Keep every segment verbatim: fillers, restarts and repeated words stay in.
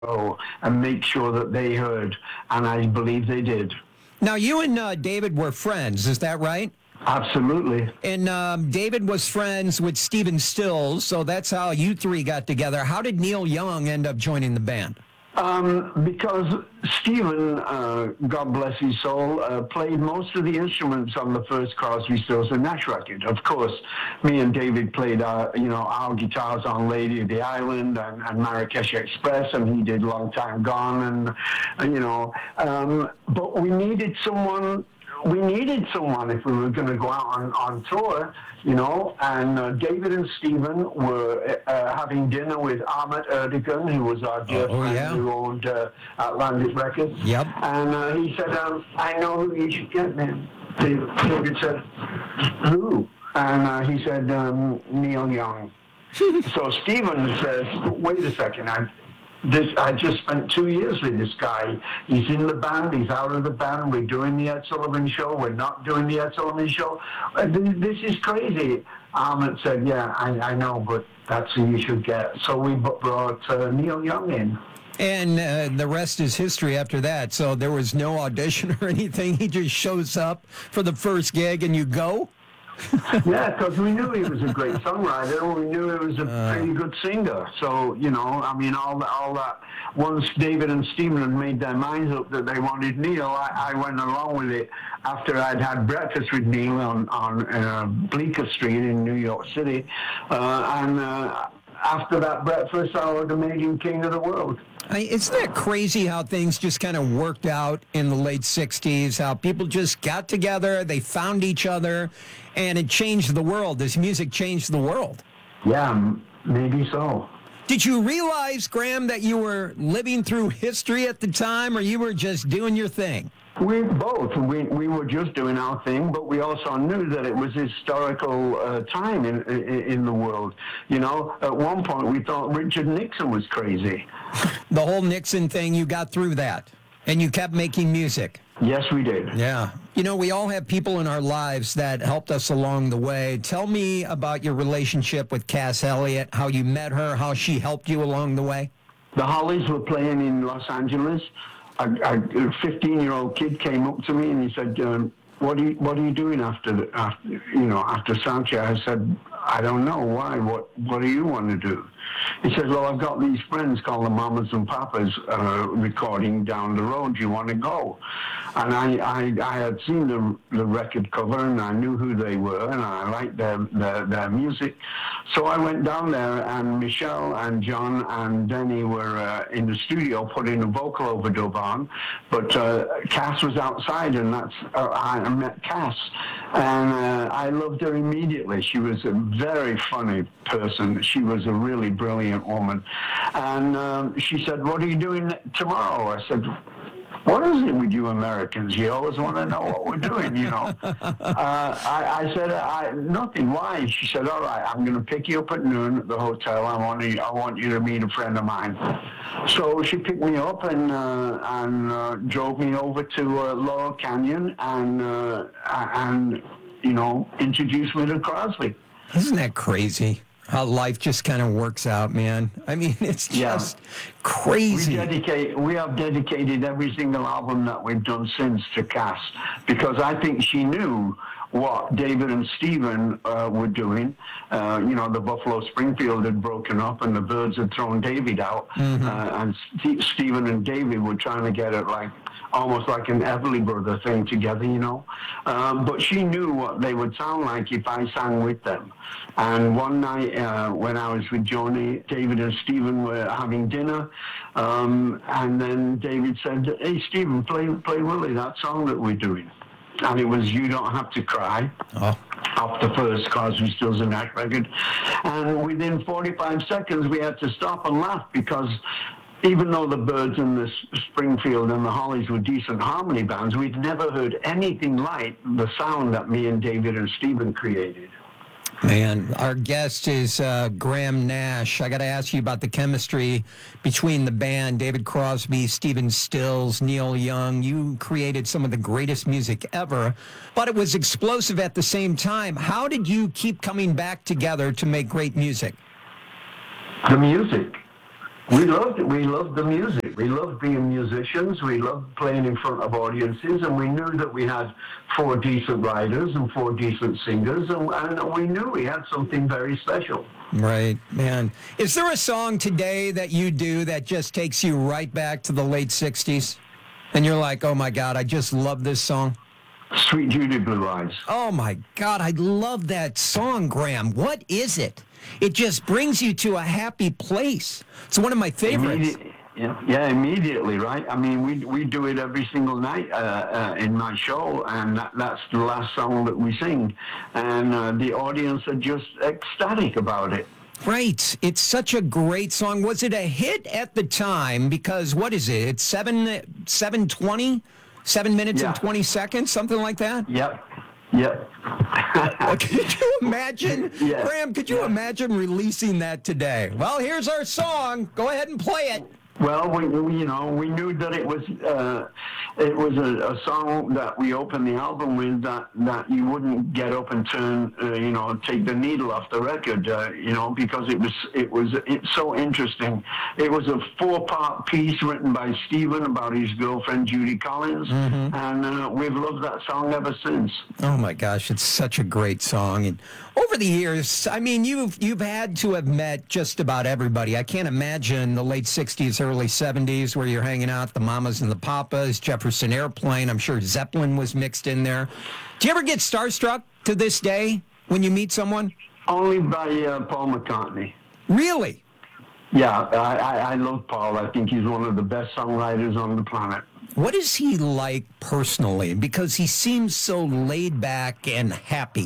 go and make sure that they heard, and I believe they did. Now, you and uh, David were friends, is that right? Absolutely. And um, David was friends with Stephen Stills, so that's how you three got together. How did Neil Young end up joining the band? Um, because Stephen, uh, God bless his soul, uh, played most of the instruments on the first Crosby, Stills and Nash record. Of course, me and David played, our, you know, our guitars on Lady of the Island and, and Marrakesh Express, and he did Long Time Gone, and, and you know, um, but we needed someone. We needed someone if we were going to go out on, on tour, you know, and uh, David and Stephen were uh, having dinner with Ahmet Erdogan, who was our dear Oh, friend yeah. who owned uh, Atlantic Records. Yep. And uh, he said, um, I know who you should get, man. David, David said, who? And uh, he said, um, Neil Young. So Stephen says, wait a second, I This, I just spent two years with this guy. He's in the band. He's out of the band. We're doing the Ed Sullivan Show. We're not doing the Ed Sullivan Show. Uh, th- This is crazy. Ahmet said, yeah, I, I know, but that's who you should get. So we b- brought uh, Neil Young in. And uh, the rest is history after that. So there was no audition or anything. He just shows up for the first gig and you go? Yeah, because we knew he was a great songwriter. We knew he was a Uh. pretty good singer. So, you know, I mean, all that, all that. Once David and Stephen had made their minds up that they wanted Neil, I, I went along with it after I'd had breakfast with Neil on, on uh, Bleecker Street in New York City. Uh, and uh, after that breakfast, I would have made him king of the world. I mean, isn't that crazy how things just kind of worked out in the late sixties, how people just got together, they found each other, and it changed the world. This music changed the world. Yeah, m- maybe so. Did you realize, Graham, that you were living through history at the time, or you were just doing your thing? We both. We we were just doing our thing, but we also knew that it was historical uh, time in, in in the world. You know, at one point we thought Richard Nixon was crazy. The whole Nixon thing, you got through that, and you kept making music. Yes, we did. Yeah. You know, we all have people in our lives that helped us along the way. Tell me about your relationship with Cass Elliot, how you met her, how she helped you along the way. The Hollies were playing in Los Angeles. A fifteen-year-old kid came up to me and he said, um, "What are you What are you doing after the, after you know after soundcheck?" I said, "I don't know. Why? What What do you want to do?" He said, "Well, I've got these friends called the Mamas and Papas uh, recording down the road. Do you want to go?" And I, I, I had seen the, the record cover and I knew who they were and I liked their, their, their music. So I went down there and Michelle and John and Denny were uh, in the studio putting a vocal overdub on. But uh, Cass was outside and that's uh, I met Cass. And uh, I loved her immediately. She was a very funny person. She was a really brilliant woman. And um, she said, "What are you doing tomorrow?" I said, "What is it with you Americans? You always want to know what we're doing, you know." Uh, I, I said, I, "Nothing. Why?" She said, "All right, I'm going to pick you up at noon at the hotel. I want you, I want you to meet a friend of mine." So she picked me up and uh, and uh, drove me over to uh, Laurel Canyon and uh, and you know introduced me to Crosby. Isn't that crazy? How life just kind of works out, man. I mean, it's just Yeah. crazy. We dedicate. We have dedicated every single album that we've done since to Cass because I think she knew what David and Stephen uh, were doing. Uh, you know, the Buffalo Springfield had broken up and the Birds had thrown David out, Mm-hmm. uh, and St- Stephen and David were trying to get it like almost like an Everly Brother thing together, you know. Um, but she knew what they would sound like if I sang with them. And one night uh, when I was with Joni, David and Stephen were having dinner, um, and then David said, "Hey, Stephen, play play Willie, that song that we're doing." And it was "You Don't Have to Cry," Oh. off the first Crosby, Stills and Nash record. And within forty-five seconds, we had to stop and laugh because even though the Birds and the Springfield and the Hollies were decent harmony bands, we'd never heard anything like the sound that me and David and Stephen created. Man, our guest is uh, Graham Nash. I got to ask you about the chemistry between the band, David Crosby, Stephen Stills, Neil Young. You created some of the greatest music ever, but it was explosive at the same time. How did you keep coming back together to make great music? The music. We loved it. We loved the music. We loved being musicians. We loved playing in front of audiences, and we knew that we had four decent writers and four decent singers, and, and we knew we had something very special. Right, man. Is there a song today that you do that just takes you right back to the late sixties? And you're like, oh, my God, I just love this song? Sweet Judy Blue Eyes. Oh, my God, I love that song, Graham. What is it? It just brings you to a happy place. It's one of my favorites. Immedi- yeah, yeah, immediately, right? I mean, we we do it every single night uh, uh, in my show, and that, that's the last song that we sing. And uh, the audience are just ecstatic about it. Right. It's such a great song. Was it a hit at the time? Because what is it? It's seven seven twenty, seven minutes Yeah. and twenty seconds, something like that. Yep. Yep. Could you imagine, Yeah. Graham? Could you Yeah. imagine releasing that today? Well, here's our song. Go ahead and play it. Well, we, we, you know, we knew that it was uh, it was a, a song that we opened the album with that, that you wouldn't get up and turn, uh, you know, take the needle off the record, uh, you know, because it was it was it's so interesting. It was a four-part piece written by Stephen about his girlfriend Judy Collins, mm-hmm. and uh, we've loved that song ever since. Oh my gosh, it's such a great song. And over the years, I mean, you've you've had to have met just about everybody. I can't imagine the late sixties, early seventies where you're hanging out, the Mamas and the Papas, Jefferson Airplane. I'm sure Zeppelin was mixed in there. Do you ever get starstruck to this day when you meet someone? Only by uh, Paul McCartney. Really? Yeah, I, I, I love Paul. I think he's one of the best songwriters on the planet. What is he like personally? Because he seems so laid back and happy.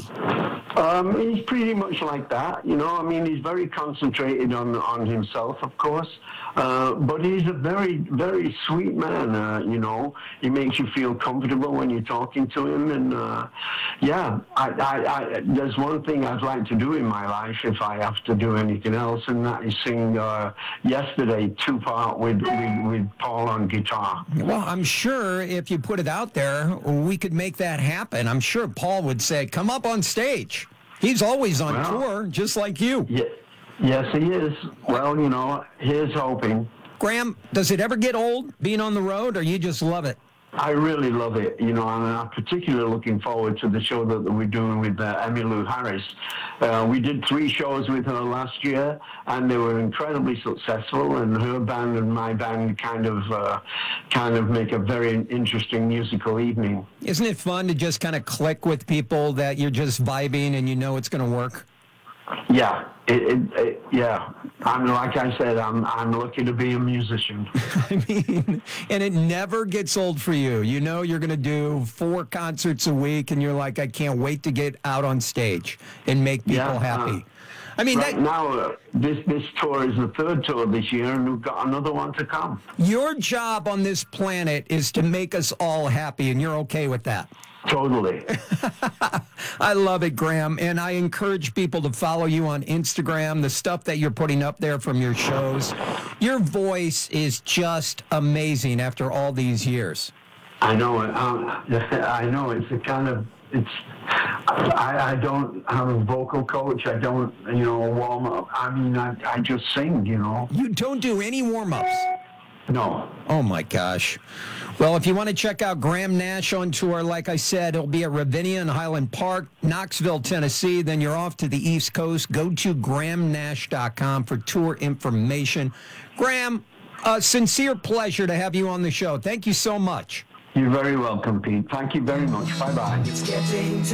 Um, he's pretty much like that, you know. I mean, he's very concentrated on on himself, of course, uh, but he's a very, very sweet man. Uh, you know, he makes you feel comfortable when you're talking to him, and uh, yeah, I, I, I, there's one thing I'd like to do in my life if I have to do anything else, and that is sing uh, "Yesterday" two part with, with with Paul on guitar. Well, I'm sure if you put it out there, we could make that happen. I'm sure Paul would say, "Come up on stage." He's always on Well, tour, just like you. Yeah, yes, he is. Well, you know, here's hoping. Graham, does it ever get old being on the road, or you just love it? I really love it, you know, and I'm particularly looking forward to the show that, that we're doing with uh, Emmylou Harris. Uh, we did three shows with her last year, and they were incredibly successful. And her band and my band kind of, uh, kind of make a very interesting musical evening. Isn't it fun to just kind of click with people that you're just vibing and you know it's going to work? Yeah, it, it, it, yeah. I'm like I said, I'm I'm lucky to be a musician. I mean, and it never gets old for you. You know you're going to do four concerts a week, and you're like, I can't wait to get out on stage and make people Yeah, happy. uh, I mean, right that, now, uh, this this tour is the third tour this year, and we've got another one to come. your job on this planet is to make us all happy, and you're okay with that. Totally. I love it, Graham, and I encourage people to follow you on Instagram, the stuff that you're putting up there from your shows. Your voice is just amazing after all these years. I know it. Um, I know it's a kind of it's. I, I don't have a vocal coach. I don't, you know, warm up. I mean, I I just sing. You know. You don't do any warm-ups. No. Oh, my gosh. Well, if you want to check out Graham Nash on tour, like I said, he'll be at Ravinia in Highland Park, Knoxville, Tennessee. Then you're off to the East Coast. Go to graham nash dot com for tour information. Graham, a sincere pleasure to have you on the show. Thank you so much. You're very welcome, Pete. Thank you very much. Bye-bye. It's getting